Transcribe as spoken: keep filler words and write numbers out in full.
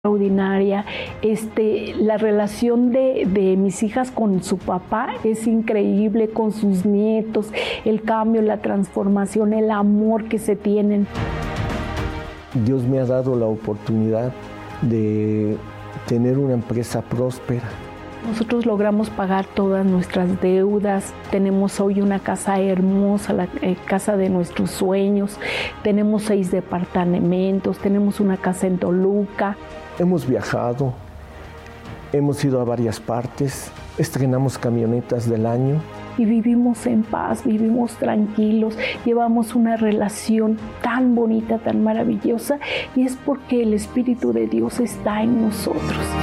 extraordinaria. Este, la relación de, de mis hijas con su papá es increíble, con sus nietos, el cambio, la transformación, el amor que se tienen. Dios me ha dado la oportunidad de tener una empresa próspera. Nosotros logramos pagar todas nuestras deudas, tenemos hoy una casa hermosa, la eh, casa de nuestros sueños, tenemos seis departamentos, tenemos una casa en Toluca. Hemos viajado, hemos ido a varias partes, estrenamos camionetas del año. Y vivimos en paz, vivimos tranquilos, llevamos una relación tan bonita, tan maravillosa, y es porque el Espíritu de Dios está en nosotros.